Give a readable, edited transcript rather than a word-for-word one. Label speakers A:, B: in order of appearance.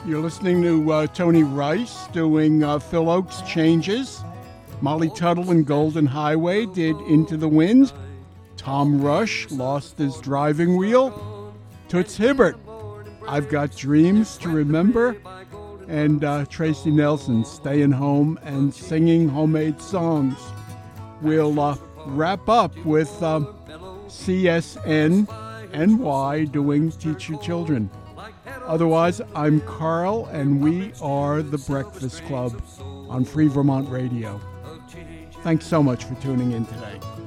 A: You're listening to Tony Rice doing Phil Oakes Changes. Molly Tuttle and Golden Highway did Into the Wind. Tom Rush lost his driving wheel. Toots Hibbert, I've Got Dreams to Remember. And Tracy Nelson, Staying Home and Singing Homemade Songs. We'll wrap up with CSN NY doing Teach Your Children. Otherwise, I'm Carl, and we are The Breakfast Club on Free Vermont Radio. Thanks so much for tuning in today.